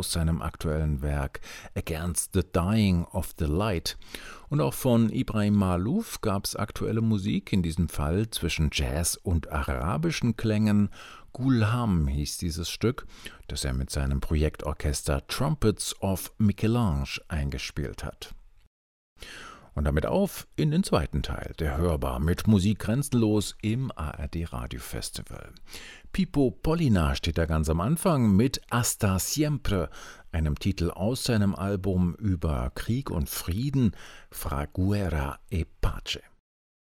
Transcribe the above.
aus seinem aktuellen Werk Against the Dying of the Light. Und auch von Ibrahim Maalouf gab es aktuelle Musik, in diesem Fall zwischen Jazz und arabischen Klängen. Gulham hieß dieses Stück, das er mit seinem Projektorchester Trumpets of Michelange eingespielt hat. Und damit auf in den zweiten Teil der Hörbar mit Musik grenzenlos im ARD Radio Festival. Pipo Pollina steht da ganz am Anfang mit Hasta Siempre, einem Titel aus seinem Album über Krieg und Frieden, Fra Guerra e Pace.